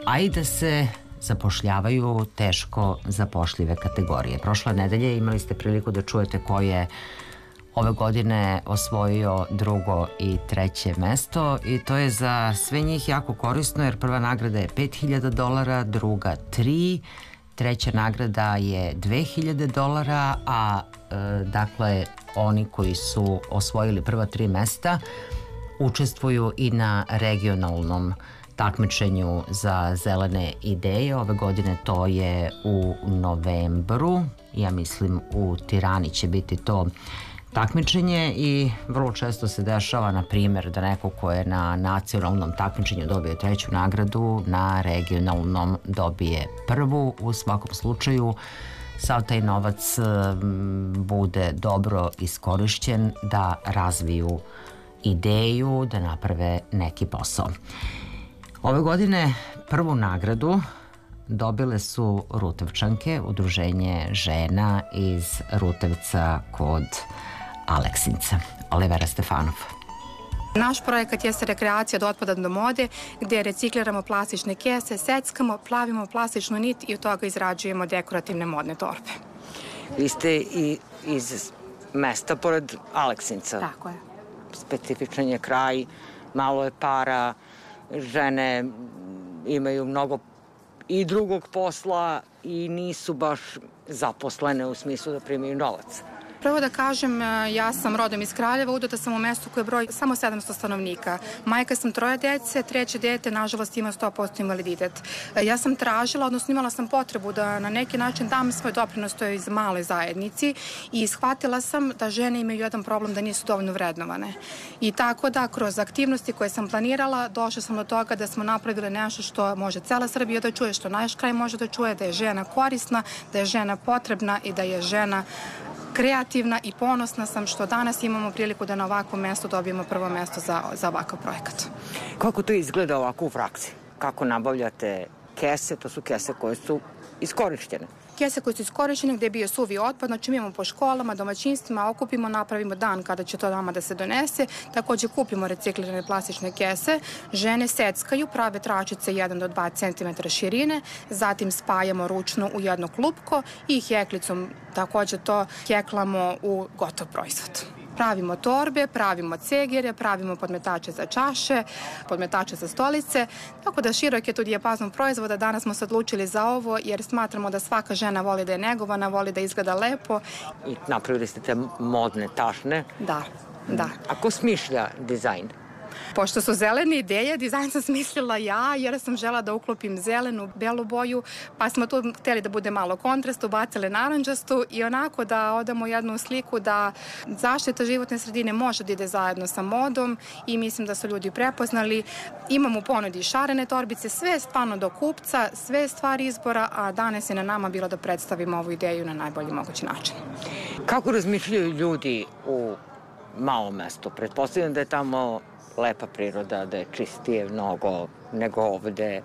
a i da se zapošljavaju teško zapošljive kategorije. Prošle nedelje imali ste priliku da čujete ko je ove godine osvojio drugo i treće mesto i to je za sve njih jako korisno jer prva nagrada je $5.000, druga 3, treća nagrada je $2.000, a dakle oni koji su osvojili prva 3 mesta učestvuju i na regionalnom takmičenju za zelene ideje. Ove godine to je u novembru, ja mislim u Tirani će biti to takmičenje i vrlo često se dešava, na primjer, da neko ko je na nacionalnom takmičenju dobije treću nagradu, na regionalnom dobije prvu. U svakom slučaju sav taj novac bude dobro iskorišćen da razviju ideju, da naprave neki posao. Ove godine prvu nagradu dobile su Rutevčanke, udruženje žena iz Rutevca kod Aleksinca. Olivera Stefanov. Naš projekat jeste rekreacija od otpada do mode, gdje recikliramo plastične kese, seckamo, plavimo plastičnu nit i od toga izrađujemo dekorativne modne torbe. Vi ste i iz mesta pored Aleksinca. Tako je. Specifičan je kraj, malo je para, žene imaju mnogo i drugog posla i nisu baš zaposlene u smislu da primaju novac. Prvo da kažem, ja sam rodom iz Kraljeva, udata sam u mestu koje broji samo 700 stanovnika. Majka sam 3 dece, treće dete, nažalost, ima 100% invaliditet. Ja sam tražila, odnosno imala sam potrebu da na neki način dam svoj doprinos toj iz maloj zajednici i shvatila sam da žene imaju jedan problem da nisu dovoljno vrednovane. I tako da kroz aktivnosti koje sam planirala došla sam do toga da smo napravili nešto što može cela Srbija da čuje, što naš kraj može da čuje, da je žena korisna, da je žena potrebna i da je žena kreativna i ponosna sam što danas imamo priliku da na ovakvom mestu dobijemo prvo mesto za ovakav projekat. Kako to izgleda ovako u praksi? Kako nabavljate kese? To su kese koje su iskorišćene. Kese koje su iskorišćene gde je bio suvi otpad, znači mi imamo po školama, domaćinstvima, okupimo, napravimo dan kada će to nama da se donese, takođe kupimo reciklirane plastične kese, žene seckaju, prave tračice 1 do 2 cm širine, zatim spajamo ručno u jedno klupko i heklicom takođe to heklamo u gotov proizvod. Pravimo torbe, pravimo cegere, pravimo podmetače za čaše, podmetače za stolice, tako da širok je tu dijapazon proizvoda. Danas smo se odlučili za ovo jer smatramo da svaka žena voli da je negovana, voli da izgleda lepo. I napravili ste te modne tašne. Da, da. A ko smišlja dizajn? Pošto su zelene ideje, dizajn sam smislila ja, jer sam žela da uklopim zelenu, belu boju, pa smo tu hteli da bude malo kontrast, ubacili naranđastu i onako da odamo jednu sliku da zaštita životne sredine može da ide zajedno sa modom i mislim da su ljudi prepoznali. Imamo u ponudi šarene torbice, sve je stvarno do kupca, sve je stvar izbora, a danas je na nama bilo da predstavimo ovu ideju na najbolji mogući način. Kako razmišljaju ljudi u malom mestu? Pretpostavljam da je tamo lepa priroda, da je čistije mnogo nego ovde,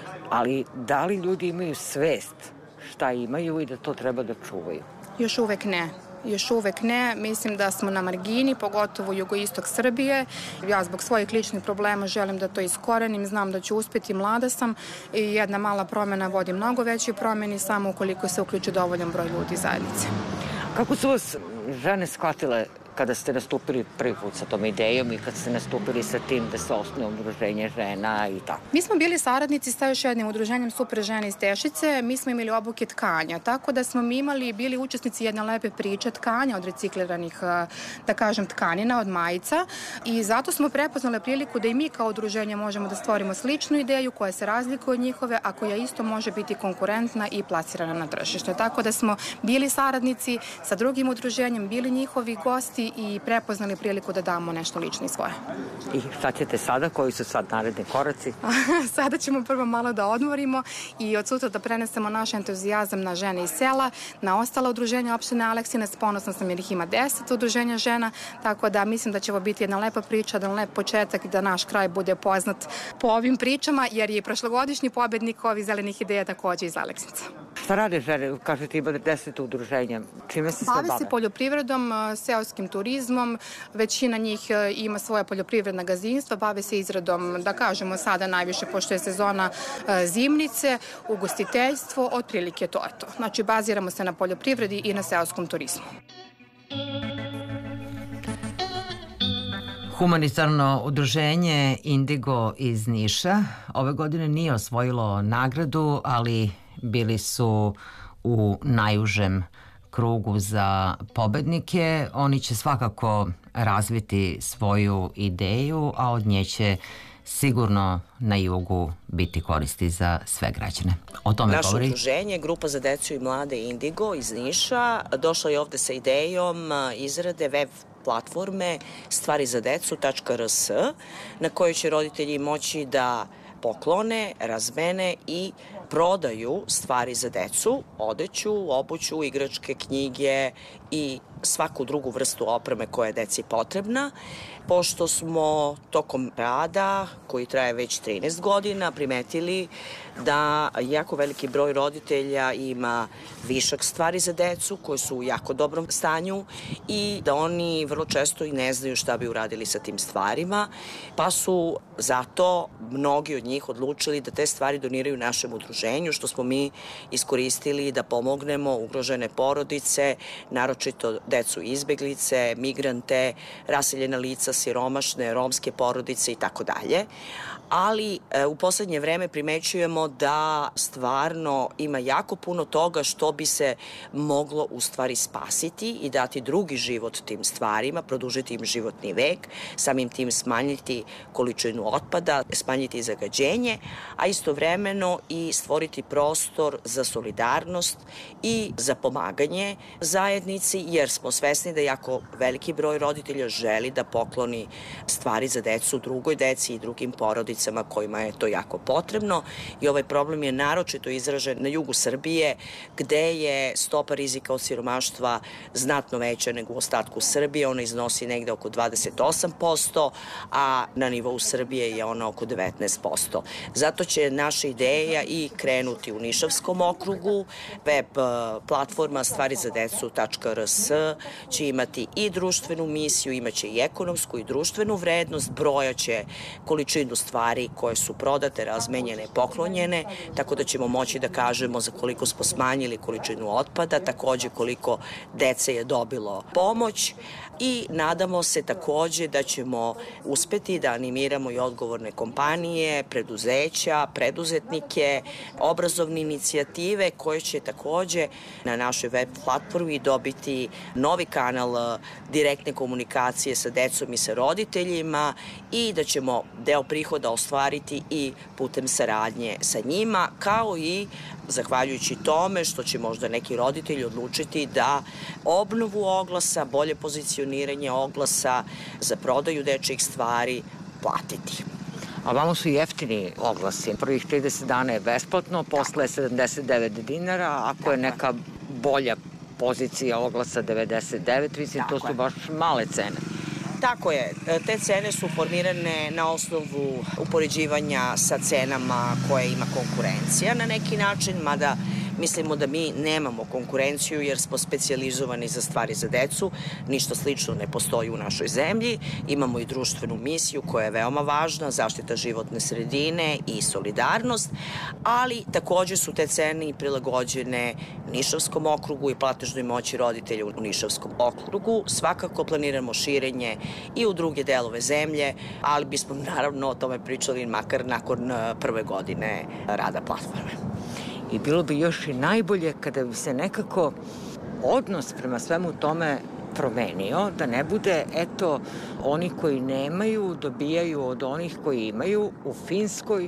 ali da li ljudi imaju svest šta imaju i da to treba da čuvaju? Još uvek ne. Još uvek ne. Mislim da smo na margini, pogotovo jugoistok Srbije. Ja zbog svojih ličnih problema želim da to iskorenim, znam da ću uspeti, mlada sam i jedna mala promena vodi mnogo većoj promeni samo ukoliko se uključi dovoljan broj ljudi zajednice. Kako su vas žene shvatile kada ste nastupili prvi put sa tom idejom i kad ste nastupili sa tim da se osnuje udruženje žena i tako? Mi smo bili saradnici sa još jednim udruženjem Super žene iz Tešice. Mi smo imali obuke tkanja, tako da smo mi bili učesnici jedne lepe priče tkanja od recikliranih, da kažem, tkanina, od majica i zato smo prepoznali priliku da i mi kao udruženje možemo da stvorimo sličnu ideju koja se razlikuje od njihove, a koja isto može biti konkurentna i plasirana na tržište. Tako da smo bili saradnici sa drugim udruženjem, bili njihovi gosti i prepoznali priliku da damo nešto lično i svoje. I šta ćete sada? Koji su sad naredni koraci? Sada ćemo prvo malo da odmorimo i od sutra da prenesemo naš entuzijazam na žene iz sela, na ostala udruženja opštine Aleksinac. Ponosna sam jer ih ima 10 udruženja žena, tako da mislim da će ovo biti jedna lepa priča, jedan lep početak i da naš kraj bude poznat po ovim pričama, jer je prošlogodišnji pobednik ovih zelenih ideja takođe iz Aleksinca. Šta rade žene? Kažete ima 10 udruženja. Čime se sve bave? Bave se poljoprivredom, seoskim turizmom. Većina njih ima svoja poljoprivredna gazdinstva. Bave se izradom, da kažemo sada najviše, pošto je sezona zimnice, ugostiteljstvo, otprilike to je to. Znači, baziramo se na poljoprivredi i na seoskom turizmu. Humanitarno udruženje Indigo iz Niša ove godine nije osvojilo nagradu, ali bili su u najužem krugu za pobednike. Oni će svakako razviti svoju ideju, a od nje će sigurno na jugu biti koristi za sve građane. O tome Naše govori udruženje, Grupa za decu i mlade Indigo iz Niša, došla je ovde sa idejom izrade web platforme stvarizadecu.rs na kojoj će roditelji moći da poklone, razmene i prodaju stvari za decu, odeću, obuću, igračke, knjige i svaku drugu vrstu opreme koja je deci potrebna. Pošto smo tokom rada, koji traje već 13 godina, primetili da jako veliki broj roditelja ima višak stvari za decu koje su u jako dobrom stanju i da oni vrlo često i ne znaju šta bi uradili sa tim stvarima, pa su zato mnogi od njih odlučili da te stvari doniraju našem udruženju, što smo mi iskoristili da pomognemo ugrožene porodice, naročito decu izbeglice, migrante, raseljena lica, siromašne, romske porodice i tako dalje. Ali u poslednje vreme primećujemo da stvarno ima jako puno toga što bi se moglo u stvari spasiti i dati drugi život tim stvarima, produžiti im životni vek, samim tim smanjiti količinu otpada, smanjiti zagađenje, a istovremeno i stvoriti prostor za solidarnost i za pomaganje zajednici, jer smo svesni da jako veliki broj roditelja želi da pokloni stvari za decu drugoj deci i drugim porodicama kojima je to jako potrebno i ovaj problem je naročito izražen na jugu Srbije gde je stopa rizika od siromaštva znatno veća nego u ostatku Srbije, ona iznosi negde oko 28%, a na nivou Srbije je ona oko 19%. Zato će naša ideja i krenuti u Nišavskom okrugu, web platforma stvarizadecu.rs će imati i društvenu misiju, imaće i ekonomsku i društvenu vrednost, brojaće količinu stvari koje su prodate, razmenjene, poklonjene, tako da ćemo moći da kažemo za koliko smo smanjili količinu otpada, takođe koliko dece je dobilo pomoć i nadamo se takođe da ćemo uspeti da animiramo i odgovorne kompanije, preduzeća, preduzetnike, obrazovne inicijative koje će takođe na našoj web platformi dobiti novi kanal direktne komunikacije sa decom i sa roditeljima i da ćemo deo prihoda ostvariti i putem saradnje sa njima, kao i zahvaljujući tome što će možda neki roditelji odlučiti da obnovu oglasa, bolje pozicioniranje oglasa za prodaju dečjih stvari platiti. A vamo su jeftini oglasi. Prvih 30 dana je besplatno, posle je 79 dinara, ako je neka bolja pozicija oglasa 99, mislim to su baš male cene. Tako je, te cene su formirane na osnovu upoređivanja sa cenama koje ima konkurencija na neki način, mada mislimo da mi nemamo konkurenciju jer smo specijalizovani za stvari za decu, ništa slično ne postoji u našoj zemlji, imamo i društvenu misiju koja je veoma važna, zaštita životne sredine i solidarnost, ali takođe su te cene i prilagođene Nišavskom okrugu i platežnoj moći roditelja u Nišavskom okrugu. Svakako planiramo širenje i u druge delove zemlje, ali bismo naravno o tome pričali makar nakon prve godine rada platforme. I bilo bi još i najbolje kada bi se nekako odnos prema svemu tome promenio, da ne bude, eto, oni koji nemaju dobijaju od onih koji imaju. U Finskoj,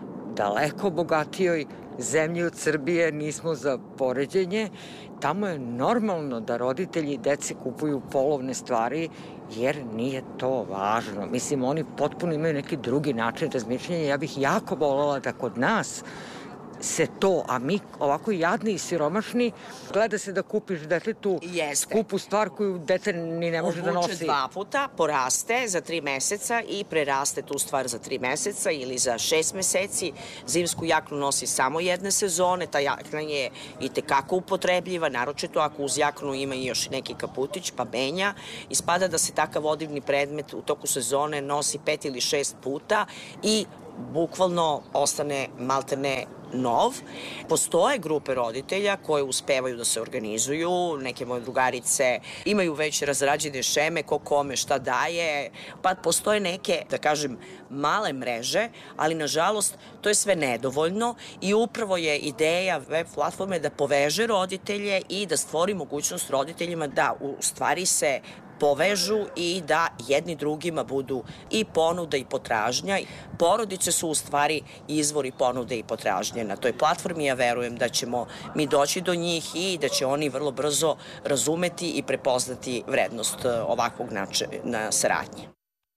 daleko bogatijoj zemlji od Srbije, nismo za poređenje, tamo je normalno da roditelji deci kupuju polovne stvari jer nije to važno. Mislim, oni potpuno imaju neki drugi način razmišljanja. Ja bih jako voljela da kod nas se to, a mi ovako jadni i siromašni, gleda se da kupiš detetu skupu stvar koju dete ni ne može da nosi. Obuče 2 puta, poraste za 3 meseca i preraste tu stvar za 3 meseca ili za 6 meseci. Zimsku jaknu nosi samo jedne sezone, ta jakna je i tekako upotrebljiva, naročito ako uz jaknu ima i još neki kaputić, pa menja. Ispada da se takav odivni predmet u toku sezone nosi 5 ili 6 puta i bukvalno ostane maltene nov. Postoje grupe roditelja koje uspevaju da se organizuju, neke moje drugarice imaju već razrađene šeme ko kome šta daje, pa postoje neke, da kažem, male mreže, ali nažalost to je sve nedovoljno i upravo je ideja web platforme da poveže roditelje i da stvori mogućnost roditeljima da u stvari se povežu i da jedni drugima budu i ponuda i potražnja. Porodice su u stvari izvori ponude i potražnje na toj platformi. Ja verujem da ćemo mi doći do njih i da će oni vrlo brzo razumeti i prepoznati vrednost ovakvog načina saradnje.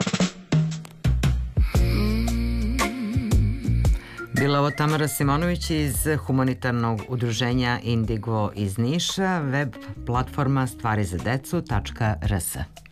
Bila ovo Tamara Simonović iz humanitarnog udruženja Indigo iz Niša, web platforma stvari za decu.rs.